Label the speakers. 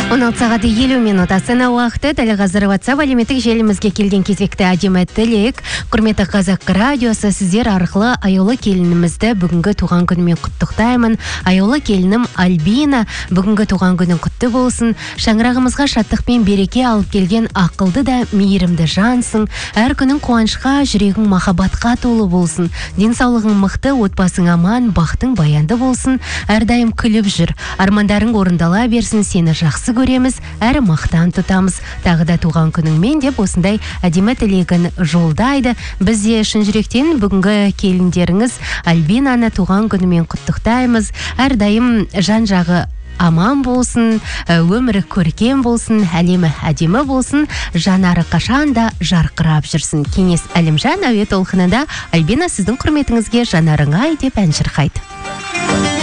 Speaker 1: 16 сағаты 50 минут астана уақыты. Дәл қазір WhatsApp әлеуметтік желімізге келген кезекті әдемі тілек. Құрметті Қазақ радиосы, сіздер арқылы аяулы келінімізді бүгінгі туған күнімен құттықтаймын. Аяулы келінім Альбина бүгінгі туған күнің құтты болсын. Шаңырағымызға шаттық пен береке алып келген ақылды да мейірімді жансың. Әр күнің қуанышқа, жүрегің махаббатқа толы болсын. Денсаулығың мықты, отбасың аман, бақытың баянды болсын. Әрдайым күліп жүр. Армандарың орындала берсін, сені жақсы көреміз, әрі мақтан тұтамыз. Тағы да туған күніңмен деп осындай әдемі тілегін жолдайды. Біз де шын жүректен бүгінгі келіндеріңіз Альбинаны туған күнімен құттықтаймыз. Әрдайым жан жағы аман болсын, өмірі көркем болсын, әлемі әдемі болсын, жанары қашанда жарқырап жүрсін. Кеңес Әлімжан әуе толқынында Альбина сіздің құрметіңізге жанарың ай деп ән шырқайды.